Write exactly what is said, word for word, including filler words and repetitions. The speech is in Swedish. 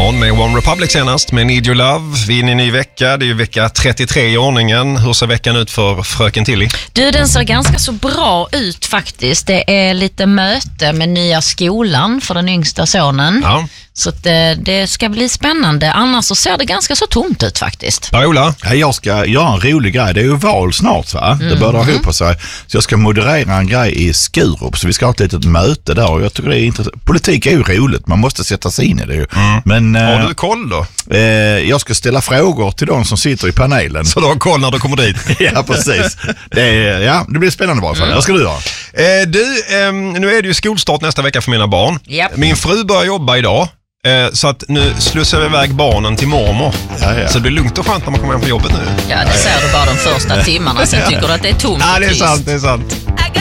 morgon med One Republic senast med Need Your Love. Vi är inne i en ny vecka, det är ju vecka trettiotre i ordningen. Hur ser veckan ut för fröken Tilly? Du, den ser ganska så bra ut faktiskt. Det är lite möte med nya skolan för den yngsta sonen. Ja. Så att det, det ska bli spännande. Annars så ser det ganska så tomt ut faktiskt. Per-Ola? Jag ska göra en rolig grej. Det är ju val snart, va? Mm. Det börjar dra ihop på sig. Så jag ska moderera en grej i Skurup. Så vi ska ha ett litet möte där. Och jag tycker det är intressant. Politik är ju roligt. Man måste sätta sig in i det ju. Mm. Men, har eh, du koll då? Eh, jag ska ställa frågor till de som sitter i panelen. Så du har koll när du kommer dit? Ja, precis. Det, är, ja, det blir spännande bara. Mm. Vad ska du göra? Eh, du, eh, nu är det ju skolstart nästa vecka för mina barn. Yep. Min fru börjar jobba idag. Eh, så att nu slussar vi iväg barnen till mormor. Ja, ja. Så det blir lugnt och skönt när man kommer hem på jobbet nu. Ja, det ser du bara de första timmarna. Sen tycker du att det är tomt. Ja, det är och tyst. sant, det är sant.